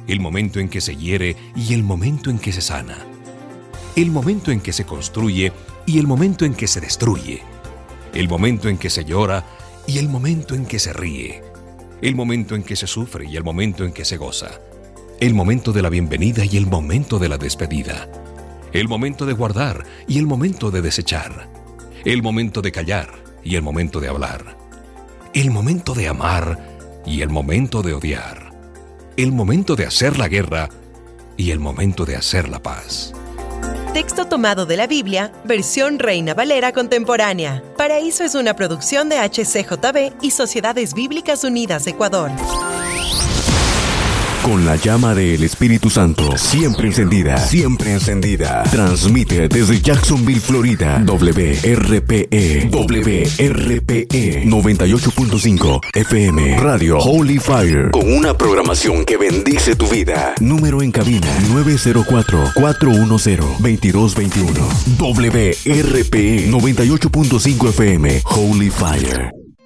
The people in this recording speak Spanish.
el momento en que se hiere y el momento en que se sana, el momento en que se construye y el momento en que se destruye, el momento en que se llora y el momento en que se ríe, el momento en que se sufre y el momento en que se goza, el momento de la bienvenida y el momento de la despedida, el momento de guardar y el momento de desechar, el momento de callar y el momento de hablar, el momento de amar y el momento de odiar, el momento de hacer la guerra y el momento de hacer la paz. Texto tomado de la Biblia, versión Reina Valera contemporánea. Paraíso es una producción de HCJB y Sociedades Bíblicas Unidas de Ecuador. Con la llama del Espíritu Santo siempre encendida, transmite desde Jacksonville, Florida, WRPE 98.5 FM, Radio Holy Fire, con una programación que bendice tu vida. Número en cabina 904-410-2221. WRPE 98.5 FM, Holy Fire.